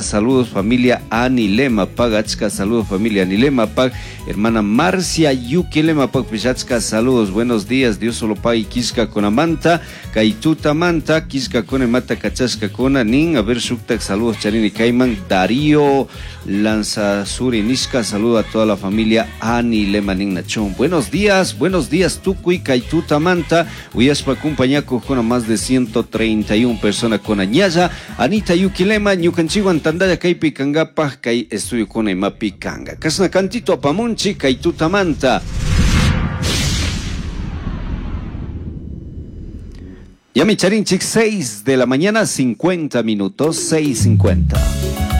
saludos familia Ani Lemapag, achka saludos familia Ani Lemapag, hermana Marcia Yuki Lemapag, pichachka saludos, buenos días, Dios solo pague Quisca con Amanta, Kaituta Manta, Quisca con Mata Cachasca con Anin, a ver Suktak, saludos Charini Caiman, Darío Lanzasuri Nisca, saludo a toda la familia Ani Lemanin Nachón. Buenos días Tucuy, Kaituta Manta, Uyaspa Cumpañaco con más de 131 personas con Añaya, Anita Yukilema, Ñucanchiwan Tandaya Kaipi Kangapa, Kai Estudio con Emapi Kanga. Casna Cantito Apamunchi, Kaituta Manta. Yami Charinchik, 6 de la mañana, 50 minutos, 6:50.